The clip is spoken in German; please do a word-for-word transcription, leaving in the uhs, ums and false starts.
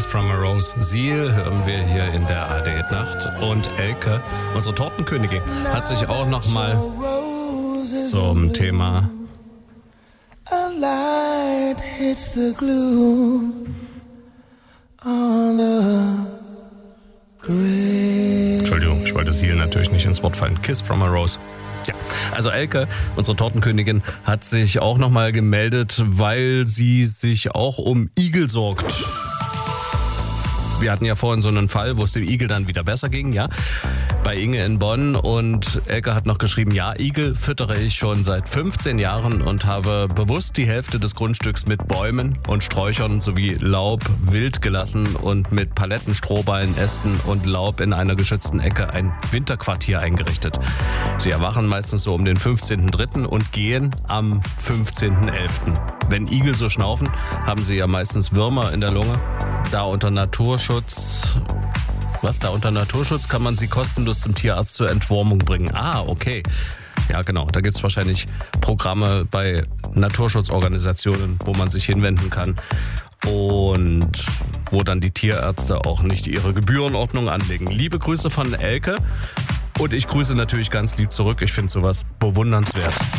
Kiss from a Rose. Seal hören wir hier in der A R D-Nacht. Und Elke, unsere Tortenkönigin, hat sich auch nochmal zum Thema A light hits the glue on the grave. Entschuldigung, ich wollte Seal natürlich nicht ins Wort fallen. Kiss from a Rose. Ja, also Elke, unsere Tortenkönigin, hat sich auch nochmal gemeldet, weil sie sich auch um Igel sorgt. Wir hatten ja vorhin so einen Fall, wo es dem Igel dann wieder besser ging, ja, bei Inge in Bonn. Und Elke hat noch geschrieben, ja, Igel füttere ich schon seit fünfzehn Jahren und habe bewusst die Hälfte des Grundstücks mit Bäumen und Sträuchern sowie Laub wild gelassen und mit Paletten, Strohballen, Ästen und Laub in einer geschützten Ecke ein Winterquartier eingerichtet. Sie erwachen meistens so um den fünfzehnten dritten und gehen am fünfzehnten elften Wenn Igel so schnaufen, haben sie ja meistens Würmer in der Lunge. Da unter Naturschutz... Was? Da unter Naturschutz kann man sie kostenlos zum Tierarzt zur Entwurmung bringen. Ah, okay. Ja, genau. Da gibt's wahrscheinlich Programme bei Naturschutzorganisationen, wo man sich hinwenden kann und wo dann die Tierärzte auch nicht ihre Gebührenordnung anlegen. Liebe Grüße von Elke und ich grüße natürlich ganz lieb zurück. Ich finde sowas bewundernswert.